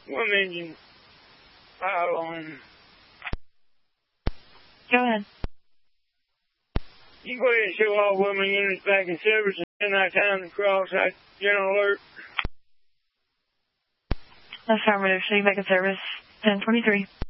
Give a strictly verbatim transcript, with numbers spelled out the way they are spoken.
One engine pile on. Go ahead. You go ahead and show all women units back in service and send our time to cross our general alert. Affirmative. Show you back in service. ten twenty-three.